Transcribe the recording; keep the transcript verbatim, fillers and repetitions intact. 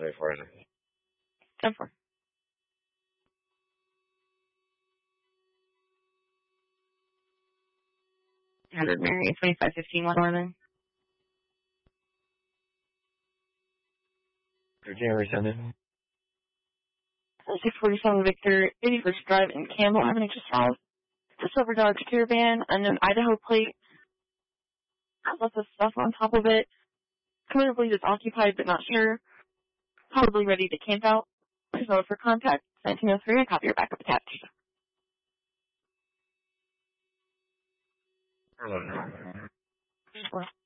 say for you. ten four. one hundred Mary, twenty-five fifteen one Northern. Virginia rescinded. six forty-seven Victor, eighty-first Drive in Campbell Avenue, just south. The Silver Dodge Caravan, unknown Idaho plate. Has lots of stuff on top of it. Clearly believe it's occupied, but not sure. Probably ready to camp out. Please note for contact. nineteen oh three, a copy your backup attached. Hello.